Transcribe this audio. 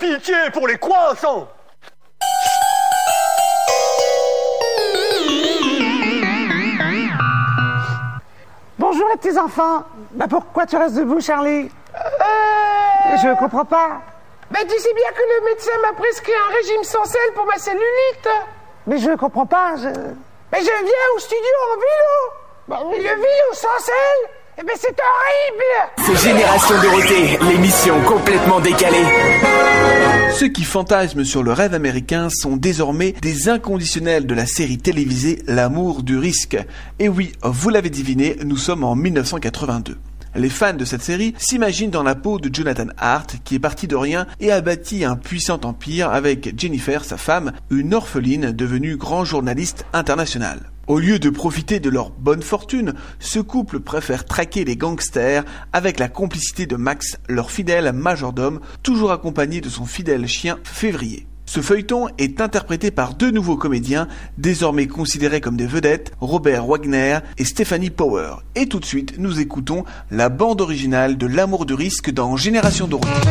pitié pour les croissants. Bonjour les petits enfants. Pourquoi tu restes debout, Charlie? Je comprends pas. Tu sais bien que le médecin m'a prescrit un régime sans sel pour ma cellulite. Mais je comprends pas, Mais je viens au studio en vélo. Et le vélo sans sel, c'est horrible. C'est Génération Dorothée, l'émission complètement décalée. Ceux qui fantasment sur le rêve américain sont désormais des inconditionnels de la série télévisée L'amour du risque. Et oui, vous l'avez deviné, nous sommes en 1982. Les fans de cette série s'imaginent dans la peau de Jonathan Hart, qui est parti de rien et a bâti un puissant empire avec Jennifer, sa femme, une orpheline devenue grand journaliste international. Au lieu de profiter de leur bonne fortune, ce couple préfère traquer les gangsters avec la complicité de Max, leur fidèle majordome, toujours accompagné de son fidèle chien Février. Ce feuilleton est interprété par deux nouveaux comédiens, désormais considérés comme des vedettes, Robert Wagner et Stephanie Power. Et tout de suite, nous écoutons la bande originale de L'amour du risque dans Génération Dorothée.